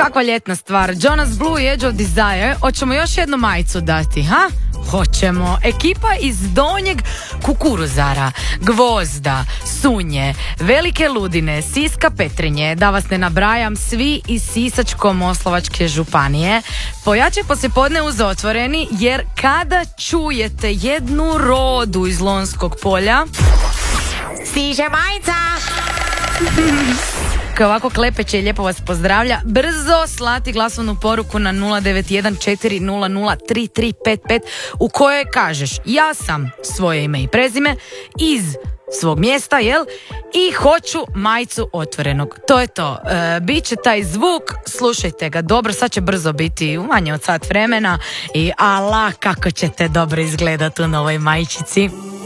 Kakva ljetna stvar. Jonas Blue i Edge of Desire. Hoćemo još jednu majicu dati, ha? Hoćemo. Ekipa iz Donjeg Kukuruzara, Gvozda, Sunje, Velike Ludine, Siska, Petrinje, da vas ne nabrajam, svi iz Sisačko-moslavačke županije. Pojače poslijepodne uz Otvoreni, jer kada čujete jednu rodu iz Lonskog polja, stiže majica! Kao ovako klepeće i lijepo vas pozdravlja, brzo slati glasovnu poruku na 09140033555 u kojoj kažeš ja sam svoje ime i prezime iz svog mjesta, jel? I hoću majicu Otvorenog. To je to. Biće taj zvuk, slušajte ga dobro, sad će brzo biti u manje od sat vremena i ala kako ćete dobro izgledati u novoj majičici.